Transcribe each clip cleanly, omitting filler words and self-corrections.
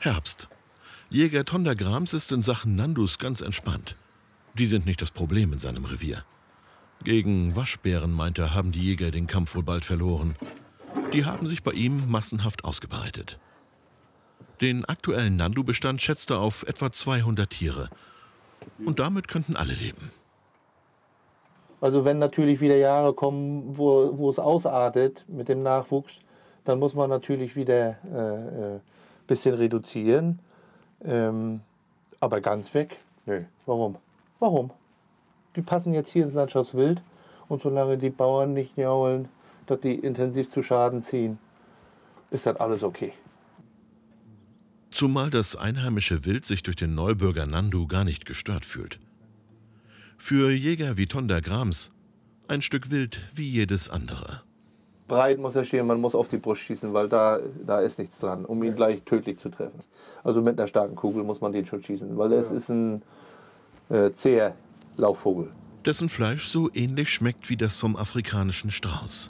Herbst. Jäger Tonda Grams ist in Sachen Nandus ganz entspannt. Die sind nicht das Problem in seinem Revier. Gegen Waschbären, meint er, haben die Jäger den Kampf wohl bald verloren. Die haben sich bei ihm massenhaft ausgebreitet. Den aktuellen Nandu-Bestand schätzt er auf etwa 200 Tiere. Und damit könnten alle leben. Also wenn natürlich wieder Jahre kommen, wo es ausartet mit dem Nachwuchs, dann muss man natürlich wieder ein bisschen reduzieren. Aber ganz weg? Nö. Warum? Warum? Die passen jetzt hier ins Landschaftswild und solange die Bauern nicht jaulen, dass die intensiv zu Schaden ziehen, ist das alles okay. Zumal das einheimische Wild sich durch den Neubürger Nandu gar nicht gestört fühlt. Für Jäger wie Tonda Grams ein Stück Wild wie jedes andere. Breit muss er stehen, man muss auf die Brust schießen, weil da ist nichts dran, um ihn gleich tödlich zu treffen. Also mit einer starken Kugel muss man den schon schießen, weil es ist ein zäher Laufvogel. Dessen Fleisch so ähnlich schmeckt wie das vom afrikanischen Strauß.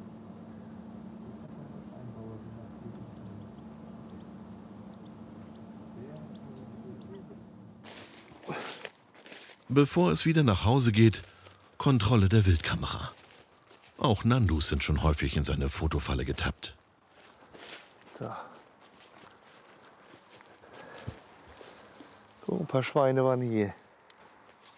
Bevor es wieder nach Hause geht, Kontrolle der Wildkamera. Auch Nandus sind schon häufig in seine Fotofalle getappt. So. So, ein paar Schweine waren hier.